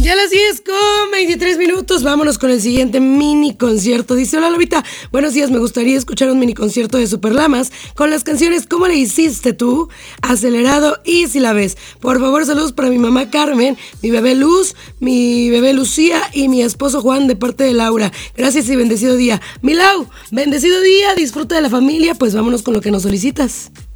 Ya a las 10:23, vámonos con el siguiente mini concierto. Dice, hola Lobita, buenos días, me gustaría escuchar un mini concierto de Superlamas con las canciones ¿Cómo le hiciste tú?, Acelerado y Si la ves. Por favor, saludos para mi mamá Carmen, mi bebé Luz, mi bebé Lucía y mi esposo Juan de parte de Laura. Gracias y bendecido día. Milau, bendecido día, disfruta de la familia, pues vámonos con lo que nos solicitas.